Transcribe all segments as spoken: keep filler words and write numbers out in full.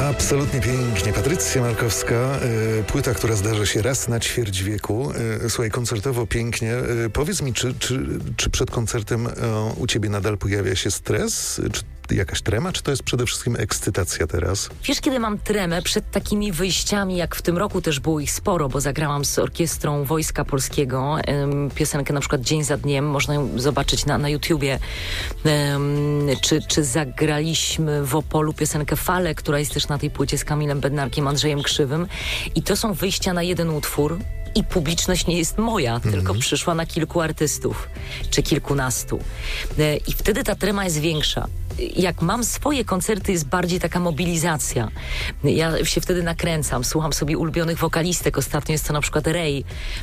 Absolutnie pięknie. Patrycja Markowska, y, płyta, która zdarza się raz na ćwierć wieku. Y, słuchaj, koncertowo pięknie. Y, powiedz mi, czy, czy, czy przed koncertem y, u ciebie nadal pojawia się stres? Czy jakaś trema, czy to jest przede wszystkim ekscytacja teraz? Wiesz, kiedy mam tremę przed takimi wyjściami, jak w tym roku też było ich sporo, bo zagrałam z orkiestrą Wojska Polskiego um, piosenkę na przykład Dzień za dniem, można ją zobaczyć na, na YouTubie. Um, czy, czy zagraliśmy w Opolu piosenkę Fale, która jest też na tej płycie z Kamilem Bednarkiem, Andrzejem Krzywym. I to są wyjścia na jeden utwór. I publiczność nie jest moja, mm-hmm. tylko przyszła na kilku artystów, czy kilkunastu. E, I wtedy ta trema jest większa. Jak mam swoje koncerty, jest bardziej taka mobilizacja. Ja się wtedy nakręcam, słucham sobie ulubionych wokalistek. Ostatnio jest to na przykład Ray.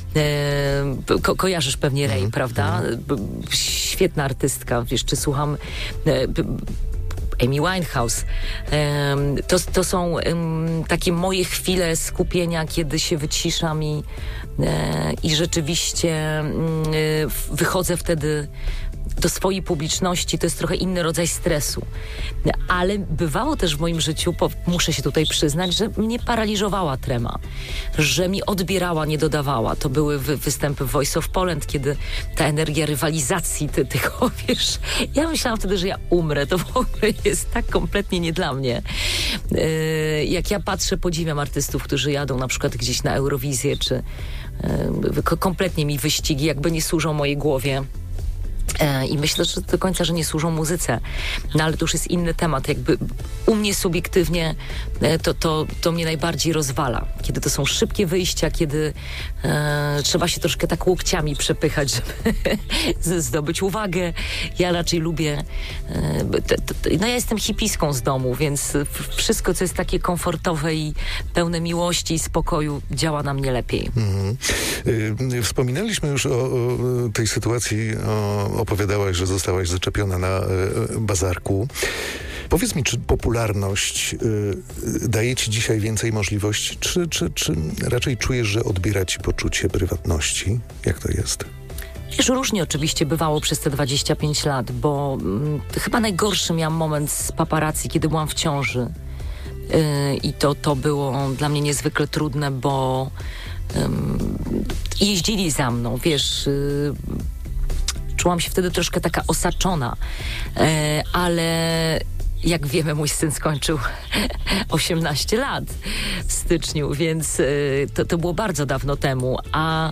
E, ko- kojarzysz pewnie Ray, mm-hmm. prawda? Świetna artystka. Wiesz, czy słucham... E, Amy Winehouse. Um, to, to są um, takie moje chwile skupienia, kiedy się wyciszam i, e, i rzeczywiście um, wychodzę wtedy do swojej publiczności. To jest trochę inny rodzaj stresu. Ale bywało też w moim życiu, po, muszę się tutaj przyznać, że mnie paraliżowała trema, że mi odbierała, nie dodawała. To były wy, występy w Voice of Poland, kiedy ta energia rywalizacji, ty, tych, wiesz, ja myślałam wtedy, że ja umrę. To w ogóle jest tak kompletnie nie dla mnie. Yy, jak ja patrzę, podziwiam artystów, którzy jadą na przykład gdzieś na Eurowizję, czy yy, kompletnie mi wyścigi jakby nie służą mojej głowie. I myślę, że do końca, że nie służą muzyce. No ale to już jest inny temat. Jakby u mnie subiektywnie to, to, to mnie najbardziej rozwala. Kiedy to są szybkie wyjścia, kiedy e, trzeba się troszkę tak łokciami przepychać, żeby zdobyć uwagę. Ja raczej lubię... E, t, t, no ja jestem hipiską z domu, więc wszystko, co jest takie komfortowe i pełne miłości i spokoju, działa na mnie lepiej. Mhm. Y, wspominaliśmy już o, o tej sytuacji, o opowiadałaś, że zostałaś zaczepiona na y, bazarku. Powiedz mi, czy popularność y, daje ci dzisiaj więcej możliwości, czy, czy, czy raczej czujesz, że odbiera ci poczucie prywatności? Jak to jest? Wiesz, różnie oczywiście bywało przez te dwadzieścia pięć lat, bo mm, chyba najgorszy miałam moment z paparazzi, kiedy byłam w ciąży. Yy, I to, to było dla mnie niezwykle trudne, bo yy, jeździli za mną, wiesz... Yy, Czułam się wtedy troszkę taka osaczona, e, ale jak wiemy, mój syn skończył osiemnaście lat w styczniu, więc e, to, to było bardzo dawno temu. A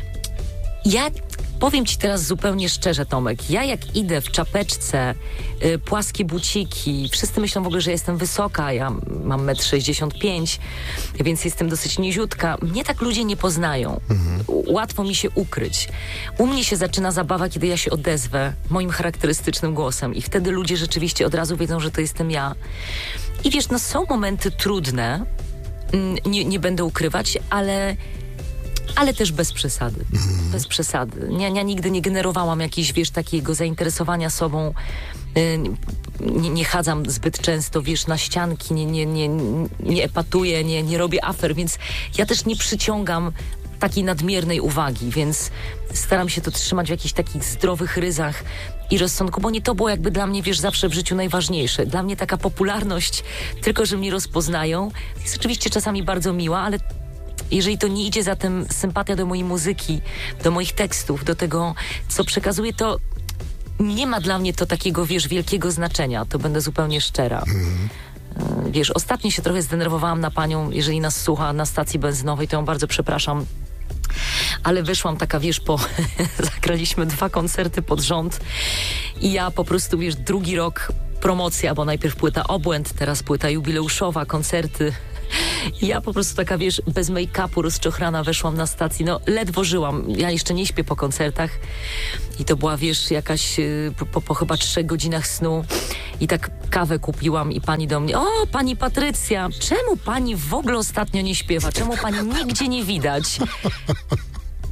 ja powiem ci teraz zupełnie szczerze, Tomek, ja jak idę w czapeczce, y, płaskie buciki, wszyscy myślą w ogóle, że jestem wysoka, ja mam metr sześćdziesiąt pięć, więc jestem dosyć niziutka. Mnie tak ludzie nie poznają. Mhm. Łatwo mi się ukryć. U mnie się zaczyna zabawa, kiedy ja się odezwę moim charakterystycznym głosem i wtedy ludzie rzeczywiście od razu wiedzą, że to jestem ja. I wiesz, no są momenty trudne, nie, nie będę ukrywać, ale... ale też bez przesady. Mm. Bez przesady. Ja, ja nigdy nie generowałam jakiegoś, wiesz, takiego zainteresowania sobą. Yy, nie, nie chadzam zbyt często, wiesz, na ścianki, nie, nie, nie, nie epatuję, nie, nie robię afer, więc ja też nie przyciągam takiej nadmiernej uwagi, więc staram się to trzymać w jakichś takich zdrowych ryzach i rozsądku, bo nie to było jakby dla mnie, wiesz, zawsze w życiu najważniejsze. Dla mnie taka popularność, tylko że mnie rozpoznają, jest oczywiście czasami bardzo miła, ale jeżeli to nie idzie za tym sympatia do mojej muzyki, do moich tekstów, do tego, co przekazuję, to nie ma dla mnie to takiego, wiesz, wielkiego znaczenia. To będę zupełnie szczera. Mm. Wiesz, ostatnio się trochę zdenerwowałam na panią, jeżeli nas słucha na stacji benzynowej, to ją bardzo przepraszam. Ale wyszłam taka, wiesz, po... zagraliśmy dwa koncerty pod rząd i ja po prostu, wiesz, drugi rok promocja, bo najpierw płyta Obłęd, teraz płyta jubileuszowa, koncerty. I ja po prostu taka, wiesz, bez make-upu, rozczochrana weszłam na stację, no ledwo żyłam, ja jeszcze nie śpię po koncertach i to była, wiesz, jakaś po, po, po chyba trzech godzinach snu i tak kawę kupiłam i pani do mnie, o, pani Patrycja, czemu pani w ogóle ostatnio nie śpiewa, czemu pani nigdzie nie widać?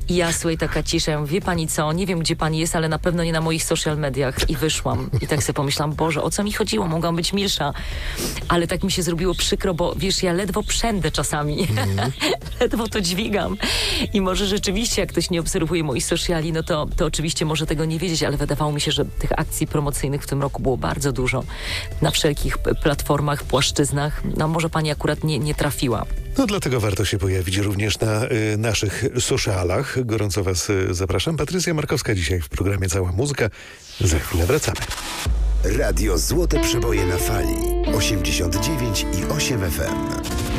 I ja, słuchaj, taka cisza, ja mówię, wie pani co, nie wiem, gdzie pani jest, ale na pewno nie na moich social mediach. I wyszłam. I tak sobie pomyślałam, Boże, o co mi chodziło? Mogłam być milsza. Ale tak mi się zrobiło przykro, bo wiesz, ja ledwo przędę czasami. Mm. ledwo to dźwigam. I może rzeczywiście, jak ktoś nie obserwuje moich sociali, no to, to oczywiście może tego nie wiedzieć, ale wydawało mi się, że tych akcji promocyjnych w tym roku było bardzo dużo. Na wszelkich platformach, płaszczyznach. No może pani akurat nie, nie trafiła. No dlatego warto się pojawić również na y, naszych socialach. Gorąco was y, zapraszam. Patrycja Markowska dzisiaj w programie Cała Muzyka. Za chwilę wracamy. Radio Złote Przeboje na Fali osiemdziesiąt dziewięć i osiem F M.